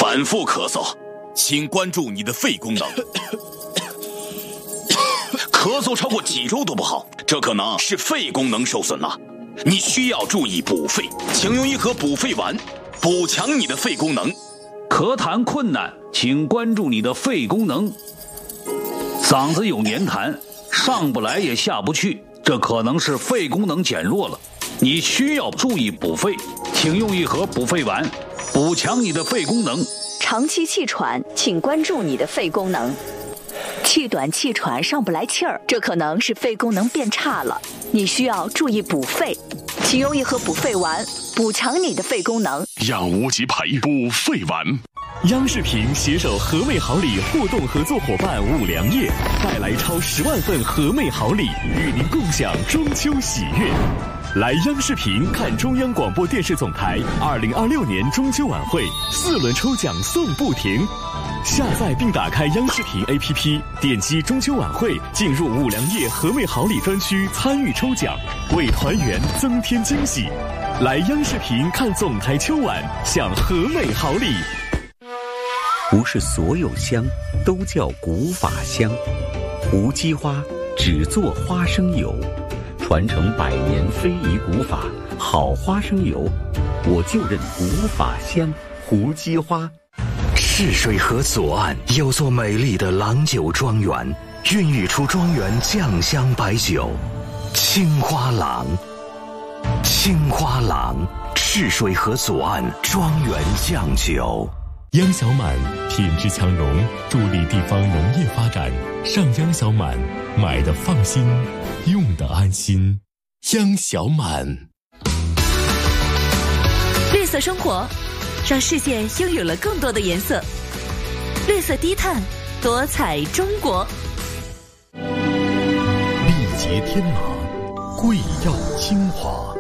反复咳嗽，请关注你的肺功能。咳嗽超过几周都不好，这可能是肺功能受损了。你需要注意补肺，请用一盒补肺丸，补强你的肺功能。 咳痰困难，请关注你的肺功能。嗓子有黏痰，上不来也下不去，这可能是肺功能减弱了。你需要注意补肺，请用一盒补肺丸，补强你的肺功能。 长期气喘，请关注你的肺功能。气短气喘上不来气儿，这可能是肺功能变差了，你需要注意补肺，请用一盒补肺丸，补强你的肺功能。 养无极培补肺丸。 央视频携手和美好礼互动合作伙伴五粮液，带来超10万份和美好礼，与您共享中秋喜悦。来央视频看中央广播电视总台2026年中秋晚会4轮抽奖送不停。下载并打开央视频 APP， 点击中秋晚会，进入五粮液和美好礼专区参与抽奖，为团圆增添惊喜。来央视频看总台秋晚，享和美好礼。 不是所有香都叫古法香，无机花只做花生油，传承100年非遗古法，好花生油，我就认古法香胡姬花。 泗水河左岸有座美丽的郎酒庄园，孕育出庄园酱香白酒青花郎。青花郎，泗水河左岸庄园酱酒。 央小满品质强融，助力地方农业发展。上央小满，买的放心，用的安心。央小满。 绿色生活，让世界拥有了更多的颜色。绿色低碳，多彩中国。 丽洁天马，贵耀精华。